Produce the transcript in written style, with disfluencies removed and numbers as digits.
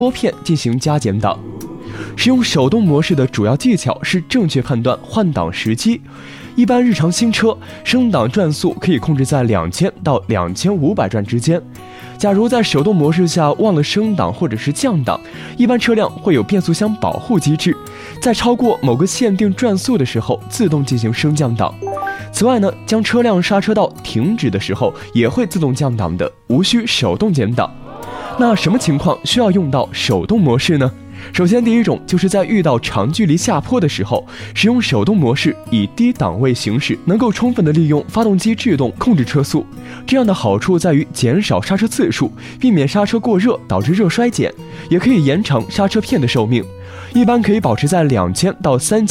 拨片进行加减档。使用手动模式的主要技巧是正确判断换挡时机。一般日常新车升档转速可以控制在2000到2500转之间。假如在手动模式下忘了升档或者是降档，一般车辆会有变速箱保护机制，在超过某个限定转速的时候自动进行升降档。此外呢，将车辆刹车到停止的时候也会自动降档的，无需手动减档。那什么情况需要用到手动模式呢？首先，第一种就是在遇到长距离下坡的时候，使用手动模式以低档位行驶，能够充分的利用发动机制动控制车速。这样的好处在于减少刹车次数，避免刹车过热导致热衰减，也可以延长刹车片的寿命，一般可以保持在2000到3000